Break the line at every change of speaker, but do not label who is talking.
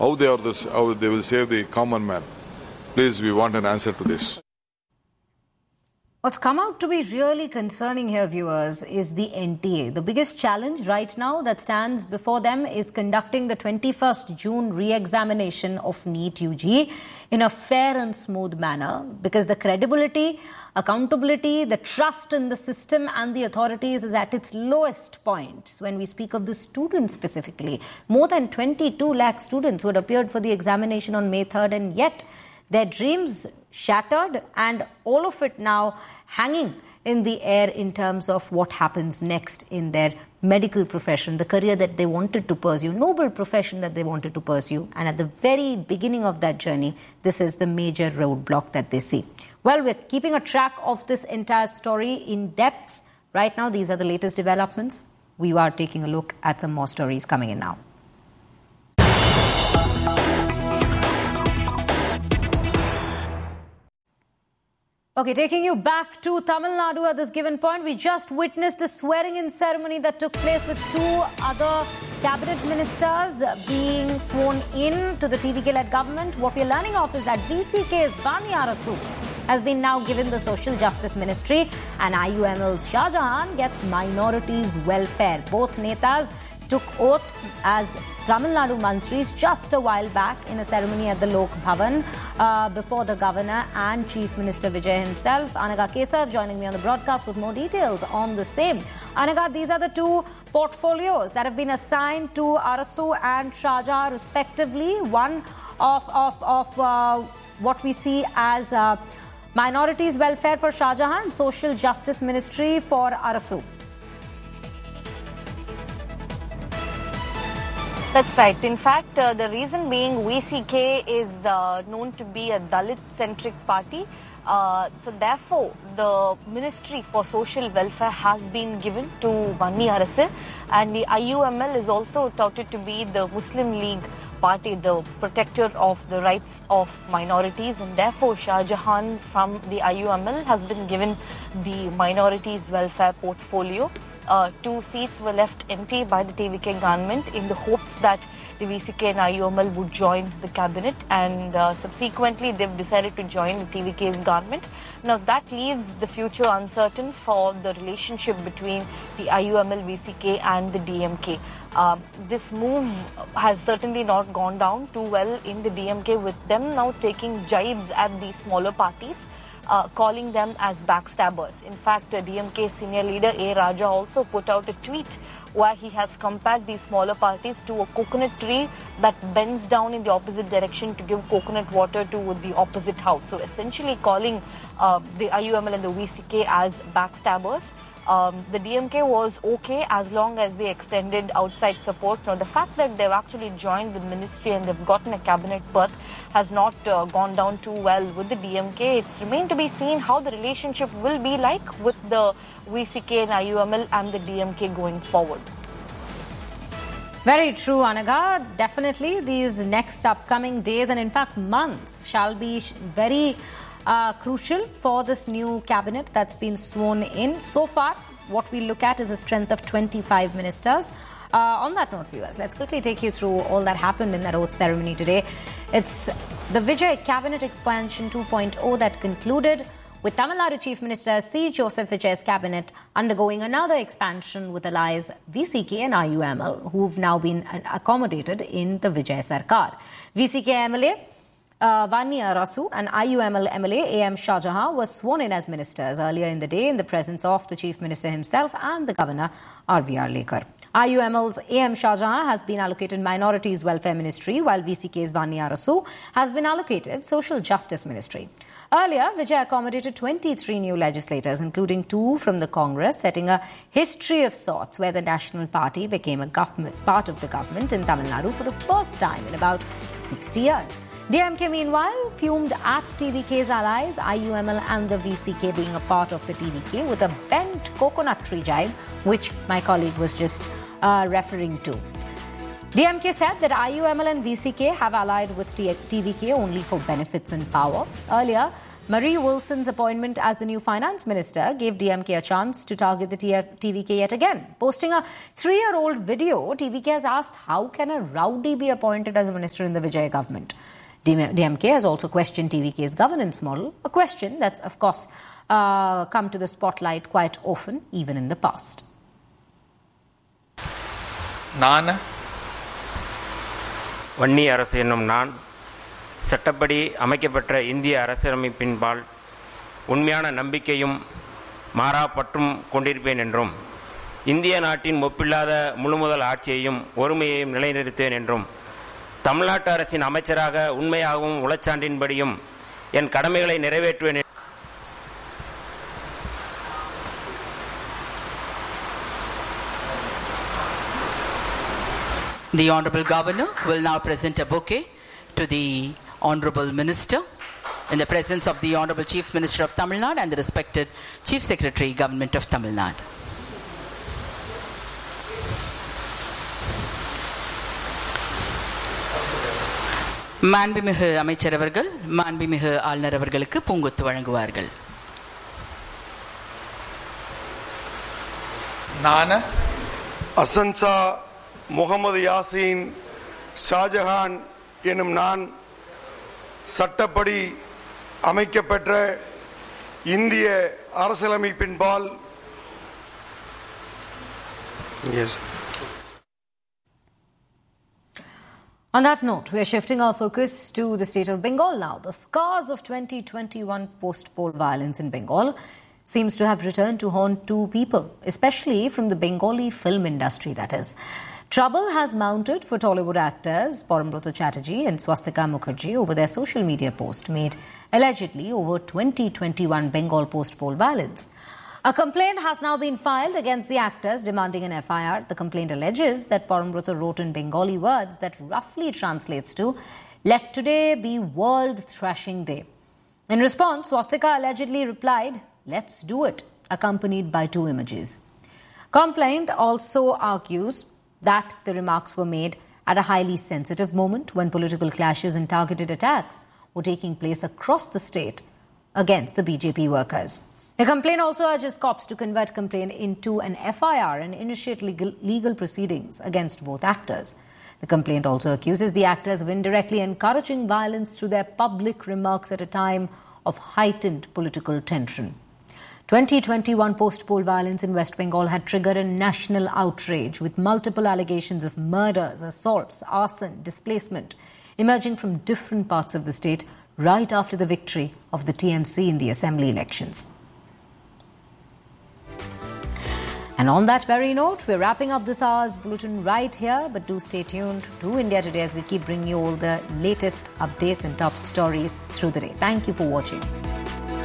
how they will save the common man. Please, we want an answer to this.
What's come out to be really concerning here, viewers, is the NTA. The biggest challenge right now that stands before them is conducting the 21st June re-examination of NEET UG in a fair and smooth manner, because the credibility, accountability, the trust in the system and the authorities is at its lowest points when we speak of the students specifically. More than 22 lakh students who had appeared for the examination on May 3rd, and yet their dreams shattered, and all of it now hanging in the air in terms of what happens next in their medical profession, the career that they wanted to pursue, noble profession that they wanted to pursue. And at the very beginning of that journey, this is the major roadblock that they see. Well, we're keeping a track of this entire story in depth. Right now, these are the latest developments. We are taking a look at some more stories coming in now. Okay, taking you back to Tamil Nadu at this given point, we just witnessed the swearing-in ceremony that took place with two other cabinet ministers being sworn in to the TVK-led government. What we're learning of is that VCK's Vani Arasu has been now given the Social Justice Ministry, and IUML's Shah Jahan gets minorities welfare. Both netas took oath as Tamil Nadu Mantris just a while back in a ceremony at the Lok Bhavan before the governor and Chief Minister Vijay himself. Anaga Kesav joining me on the broadcast with more details on the same. Anaga, these are the two portfolios that have been assigned to Arasu and Shah Jahan respectively. One of what we see as minorities welfare for Shah Jahan, Social Justice Ministry for Arasu.
That's right. In fact, the reason being VCK is known to be a Dalit-centric party. So therefore, the Ministry for Social Welfare has been given to Vani Arasu, and the IUML is also touted to be the Muslim League party, the protector of the rights of minorities, and therefore Shah Jahan from the IUML has been given the minorities welfare portfolio. 2 seats were left empty by the TVK government in the hopes that the VCK and IUML would join the cabinet, and subsequently they've decided to join the TVK's government. Now that leaves the future uncertain for the relationship between the IUML, VCK and the DMK. This move has certainly not gone down too well in the DMK, with them now taking jibes at the smaller parties, calling them as backstabbers. In fact, DMK senior leader A. Raja also put out a tweet where he has compared these smaller parties to a coconut tree that bends down in the opposite direction to give coconut water to the opposite house. So essentially calling the IUML and the VCK as backstabbers. The DMK was okay as long as they extended outside support. Now, the fact that they've actually joined the ministry and they've gotten a cabinet berth has not gone down too well with the DMK. It's remained to be seen how the relationship will be like with the VCK and IUML and the DMK going forward.
Very true, Anaga. Definitely these next upcoming days and in fact months shall be very crucial for this new cabinet that's been sworn in. So far, what we look at is a strength of 25 ministers. On that note, viewers, let's quickly take you through all that happened in that oath ceremony today. It's the Vijay Cabinet Expansion 2.0 that concluded with Tamil Nadu Chief Minister C. Joseph Vijay's cabinet undergoing another expansion with allies VCK and IUML, who've now been accommodated in the Vijay Sarkar. VCK MLA Vani Arasu and IUML MLA A.M. Shah Jahan was sworn in as ministers earlier in the day in the presence of the Chief Minister himself and the Governor R.V.R. Lekar. IUML's A.M. Shah Jahan has been allocated Minorities Welfare Ministry, while VCK's Vani Arasu has been allocated Social Justice Ministry. Earlier, Vijay accommodated 23 new legislators, including 2 from the Congress, setting a history of sorts where the National Party became a part of the government in Tamil Nadu for the first time in about 60 years. DMK, meanwhile, fumed at TVK's allies, IUML and the VCK being a part of the TVK with a bent coconut tree jibe, which my colleague was just referring to. DMK said that IUML and VCK have allied with TVK only for benefits and power. Earlier, Marie Wilson's appointment as the new finance minister gave DMK a chance to target the TVK yet again. Posting a 3-year-old video, TVK has asked how can a rowdy be appointed as a minister in the Vijay government. DMK has also questioned TVK's governance model, a question that's, of course, come to the spotlight quite often, even in the past.
Nana
Vanni அரசு என்னும் நான் சட்டப்படி அமைக்கப்பட்ட இந்திய அரசியலமைப்பின்பால் உண்மையான நம்பிக்கையும் மாறாப்பற்றும் கொண்டிருப்பேன் என்றும் இந்திய நாட்டின் ஒப்பில்லாத முழுமுதல் ஆட்சியையும் ஒருமையையும் நிலைநிறுத்துவேன் என்றும் தமிழ்நாட்டு அரசின் அமைச்சராக உண்மையாகவும் உளச்சான்றின்படியும் என் கடமைகளை நிறைவேற்றுவேன்.
The Honourable Governor will now present a bouquet to the Honourable Minister in the presence of the Honourable Chief Minister of Tamil Nadu and the respected Chief Secretary, Government of Tamil Nadu. மாண்புமிகு அமைச்சர் அவர்கள் மாண்புமிகு ஆளுநர் அவர்களுக்கு பூங்கொத்து வழங்குவார்கள்.
Nana
அசன்சா Mohammed Yasin Shahjahan எனும் நான் சட்டப்படி அமைக்கப்பெற்ற இந்திய அரசியலமைப்பின்பால்
On that note, we are shifting our focus to the state of Bengal now. The scars of 2021 post-poll violence in Bengal seems to have returned to haunt two people, especially from the Bengali film industry, that is. Trouble has mounted for Tollywood actors Parambrata Chatterjee and Swastika Mukherjee over their social media post made allegedly over 2021 Bengal post-poll violence. A complaint has now been filed against the actors demanding an FIR. The complaint alleges that Parambrata wrote in Bengali words that roughly translates to, "Let today be World Thrashing Day." In response, Swastika allegedly replied, "Let's do it," accompanied by 2 images. Complaint also argues that the remarks were made at a highly sensitive moment when political clashes and targeted attacks were taking place across the state against the BJP workers. The complaint also urges cops to convert complaint into an FIR and initiate legal proceedings against both actors. The complaint also accuses the actors of indirectly encouraging violence through their public remarks at a time of heightened political tension. 2021 post-poll violence in West Bengal had triggered a national outrage with multiple allegations of murders, assaults, arson, displacement emerging from different parts of the state right after the victory of the TMC in the assembly elections. And on that very note, we're wrapping up this hour's bulletin right here, but do stay tuned to India Today as we keep bringing you all the latest updates and top stories through the day. Thank you for watching.